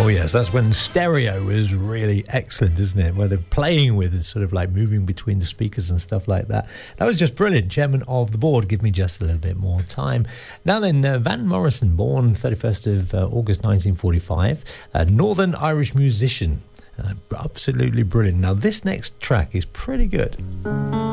Oh yes, that's when stereo is really excellent, isn't it? Where they're playing with it, sort of like moving between the speakers and stuff like that. That was just brilliant. Chairman of the board, give me just a little bit more time. Now then, Van Morrison, born 31st of August 1945, a Northern Irish musician. Absolutely brilliant. Now this next track is pretty good.